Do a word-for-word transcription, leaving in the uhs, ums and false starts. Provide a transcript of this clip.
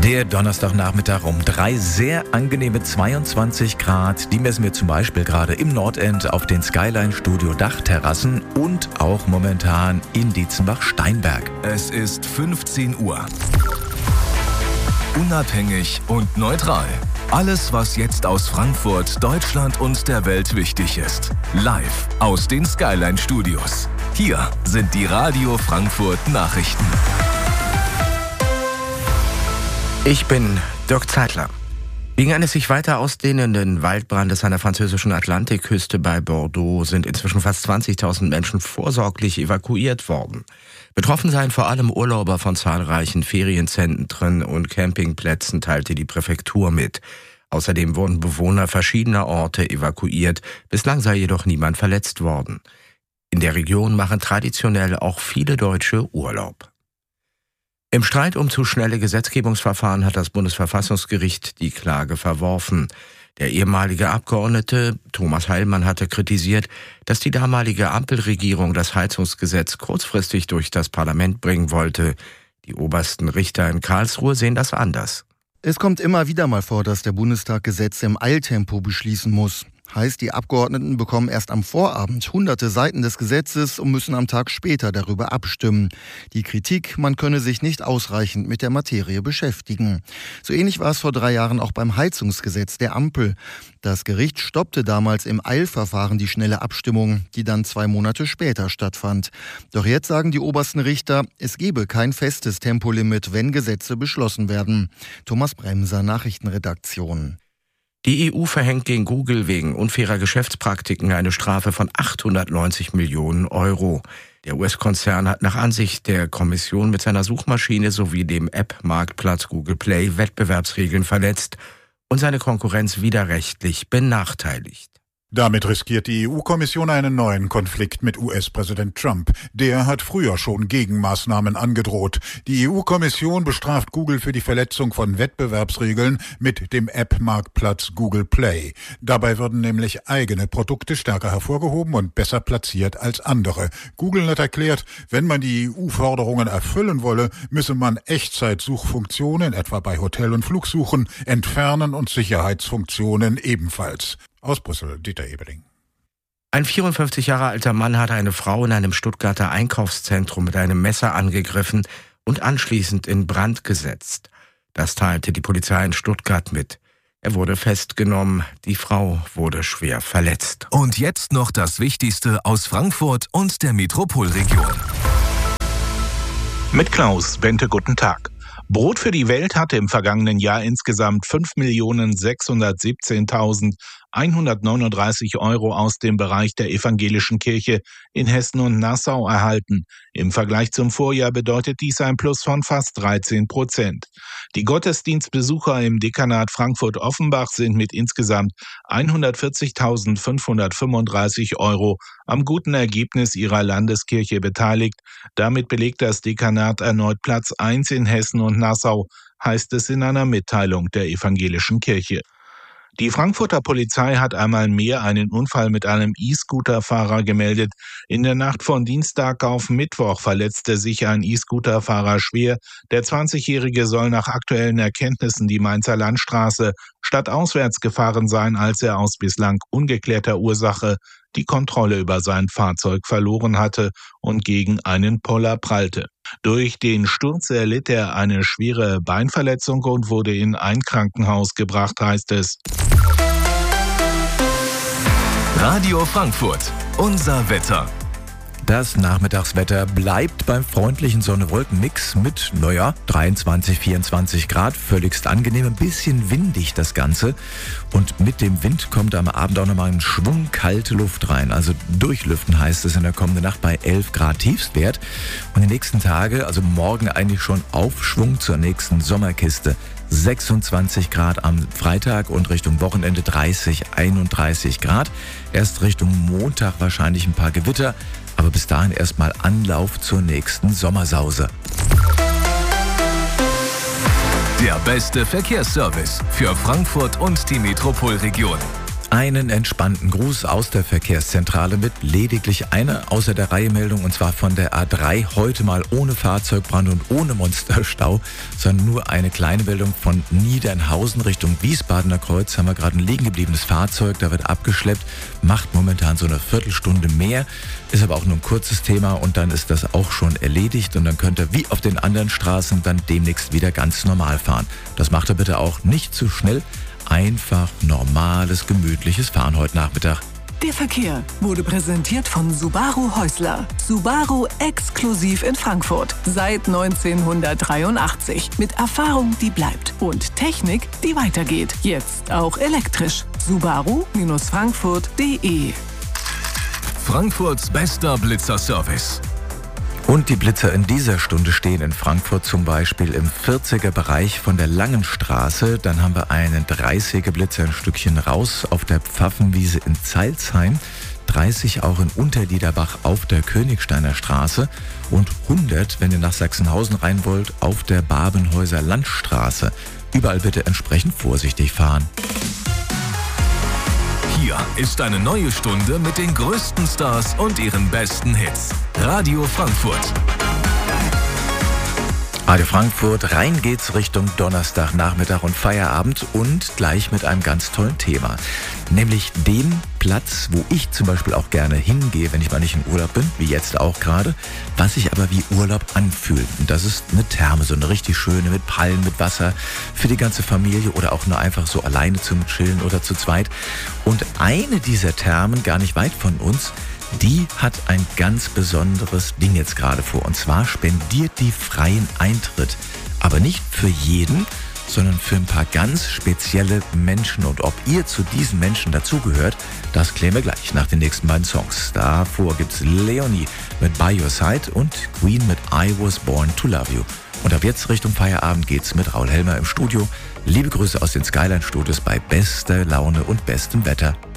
Der Donnerstagnachmittag um drei, sehr angenehme zweiundzwanzig Grad. Die messen wir zum Beispiel gerade im Nordend auf den Skyline Studio Dachterrassen und auch momentan in Dietzenbach-Steinberg. Es ist fünfzehn Uhr. Unabhängig und neutral. Alles, was jetzt aus Frankfurt, Deutschland und der Welt wichtig ist. Live aus den Skyline Studios. Hier sind die Radio Frankfurt Nachrichten. Ich bin Dirk Zeitler. Wegen eines sich weiter ausdehnenden Waldbrandes an der französischen Atlantikküste bei Bordeaux sind inzwischen fast zwanzigtausend Menschen vorsorglich evakuiert worden. Betroffen seien vor allem Urlauber von zahlreichen Ferienzentren und Campingplätzen, teilte die Präfektur mit. Außerdem wurden Bewohner verschiedener Orte evakuiert. Bislang sei jedoch niemand verletzt worden. In der Region machen traditionell auch viele Deutsche Urlaub. Im Streit um zu schnelle Gesetzgebungsverfahren hat das Bundesverfassungsgericht die Klage verworfen. Der ehemalige Abgeordnete Thomas Heilmann hatte kritisiert, dass die damalige Ampelregierung das Heizungsgesetz kurzfristig durch das Parlament bringen wollte. Die obersten Richter in Karlsruhe sehen das anders. Es kommt immer wieder mal vor, dass der Bundestag Gesetze im Eiltempo beschließen muss. Heißt, die Abgeordneten bekommen erst am Vorabend hunderte Seiten des Gesetzes und müssen am Tag später darüber abstimmen. Die Kritik, man könne sich nicht ausreichend mit der Materie beschäftigen. So ähnlich war es vor drei Jahren auch beim Heizungsgesetz der Ampel. Das Gericht stoppte damals im Eilverfahren die schnelle Abstimmung, die dann zwei Monate später stattfand. Doch jetzt sagen die obersten Richter, es gebe kein festes Tempolimit, wenn Gesetze beschlossen werden. Thomas Bremser, Nachrichtenredaktion. Die E U verhängt gegen Google wegen unfairer Geschäftspraktiken eine Strafe von achthundertneunzig Millionen Euro. Der U S-Konzern hat nach Ansicht der Kommission mit seiner Suchmaschine sowie dem App-Marktplatz Google Play Wettbewerbsregeln verletzt und seine Konkurrenz widerrechtlich benachteiligt. Damit riskiert die E U-Kommission einen neuen Konflikt mit U S-Präsident Trump. Der hat früher schon Gegenmaßnahmen angedroht. Die E U-Kommission bestraft Google für die Verletzung von Wettbewerbsregeln mit dem App-Marktplatz Google Play. Dabei würden nämlich eigene Produkte stärker hervorgehoben und besser platziert als andere. Google hat erklärt, wenn man die E U-Forderungen erfüllen wolle, müsse man Echtzeitsuchfunktionen, etwa bei Hotel- und Flugsuchen, entfernen und Sicherheitsfunktionen ebenfalls. Aus Brüssel, Dieter Ebeling. Ein vierundfünfzig Jahre alter Mann hat eine Frau in einem Stuttgarter Einkaufszentrum mit einem Messer angegriffen und anschließend in Brand gesetzt. Das teilte die Polizei in Stuttgart mit. Er wurde festgenommen, die Frau wurde schwer verletzt. Und jetzt noch das Wichtigste aus Frankfurt und der Metropolregion. Mit Klaus Bente, guten Tag. Brot für die Welt hatte im vergangenen Jahr insgesamt fünf Millionen sechshundertsiebzehntausendeinhundertneununddreißig Euro aus dem Bereich der evangelischen Kirche in Hessen und Nassau erhalten. Im Vergleich zum Vorjahr bedeutet dies ein Plus von fast dreizehn Prozent. Die Gottesdienstbesucher im Dekanat Frankfurt-Offenbach sind mit insgesamt hundertvierzigtausendfünfhundertfünfunddreißig Euro am guten Ergebnis ihrer Landeskirche beteiligt. Damit belegt das Dekanat erneut Platz eins in Hessen und Nassau, heißt es in einer Mitteilung der evangelischen Kirche. Die Frankfurter Polizei hat einmal mehr einen Unfall mit einem E-Scooter-Fahrer gemeldet. In der Nacht von Dienstag auf Mittwoch verletzte sich ein E-Scooter-Fahrer schwer. Der zwanzigjährige soll nach aktuellen Erkenntnissen die Mainzer Landstraße stadtauswärts gefahren sein, als er aus bislang ungeklärter Ursache die Kontrolle über sein Fahrzeug verloren hatte und gegen einen Poller prallte. Durch den Sturz erlitt er eine schwere Beinverletzung und wurde in ein Krankenhaus gebracht, heißt es. Radio Frankfurt, unser Wetter. Das Nachmittagswetter bleibt beim freundlichen Sonne-Wolken-Mix mit, naja, dreiundzwanzig, vierundzwanzig Grad, völligst angenehm, ein bisschen windig das Ganze. Und mit dem Wind kommt am Abend auch nochmal ein Schwung kalte Luft rein. Also durchlüften heißt es in der kommenden Nacht bei elf Grad Tiefstwert. Und die nächsten Tage, also morgen eigentlich schon Aufschwung zur nächsten Sommerkiste. sechsundzwanzig Grad am Freitag und Richtung Wochenende dreißig, einunddreißig Grad. Erst Richtung Montag wahrscheinlich ein paar Gewitter. Aber bis dahin erstmal Anlauf zur nächsten Sommersause. Der beste Verkehrsservice für Frankfurt und die Metropolregion. Einen entspannten Gruß aus der Verkehrszentrale mit lediglich einer außer der Reihe Meldung, und zwar von der A drei, heute mal ohne Fahrzeugbrand und ohne Monsterstau, sondern nur eine kleine Meldung von Niedernhausen Richtung Wiesbadener Kreuz. Haben wir gerade ein liegen gebliebenes Fahrzeug, da wird abgeschleppt, macht momentan so eine Viertelstunde mehr, ist aber auch nur ein kurzes Thema und dann ist das auch schon erledigt und dann könnt ihr wie auf den anderen Straßen dann demnächst wieder ganz normal fahren. Das macht ihr bitte auch nicht zu schnell. Einfach normales, gemütliches Fahren heute Nachmittag. Der Verkehr wurde präsentiert von Subaru Häusler. Subaru exklusiv in Frankfurt. Seit neunzehnhundertdreiundachtzig. Mit Erfahrung, die bleibt. Und Technik, die weitergeht. Jetzt auch elektrisch. Subaru Frankfurt punkt de. Frankfurts bester Blitzerservice. Und die Blitzer in dieser Stunde stehen in Frankfurt zum Beispiel im vierziger Bereich von der Langen Straße. Dann haben wir einen dreißiger Blitzer ein Stückchen raus auf der Pfaffenwiese in Zeilsheim. dreißig auch in Unterliederbach auf der Königsteiner Straße. Und hundert, wenn ihr nach Sachsenhausen rein wollt, auf der Babenhäuser Landstraße. Überall bitte entsprechend vorsichtig fahren. Hier ist eine neue Stunde mit den größten Stars und ihren besten Hits. Radio Frankfurt. Radio Frankfurt, rein geht's Richtung Donnerstagnachmittag und Feierabend und gleich mit einem ganz tollen Thema. Nämlich dem Platz, wo ich zum Beispiel auch gerne hingehe, wenn ich mal nicht in Urlaub bin, wie jetzt auch gerade, was sich aber wie Urlaub anfühlt. Und das ist eine Therme, so eine richtig schöne mit Palmen, mit Wasser, für die ganze Familie oder auch nur einfach so alleine zum Chillen oder zu zweit. Und eine dieser Thermen, gar nicht weit von uns, die hat ein ganz besonderes Ding jetzt gerade vor. Und zwar spendiert die freien Eintritt. Aber nicht für jeden, sondern für ein paar ganz spezielle Menschen. Und ob ihr zu diesen Menschen dazugehört, das klären wir gleich nach den nächsten beiden Songs. Davor gibt's Leonie mit By Your Side und Queen mit I Was Born to Love You. Und ab jetzt Richtung Feierabend geht's mit Raul Helmer im Studio. Liebe Grüße aus den Skyline Studios bei bester Laune und bestem Wetter.